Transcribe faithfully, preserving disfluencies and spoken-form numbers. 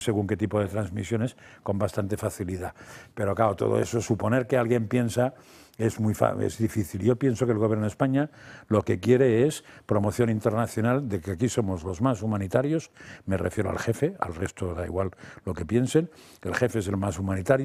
según qué tipo de transmisiones con bastante facilidad. Pero claro, todo eso, suponer que alguien piensa es muy es difícil. Yo pienso que el Gobierno de España lo que quiere es promoción internacional de que aquí somos los más humanitarios, me refiero al jefe, al resto da igual lo que piensen, el jefe es el más humanitario.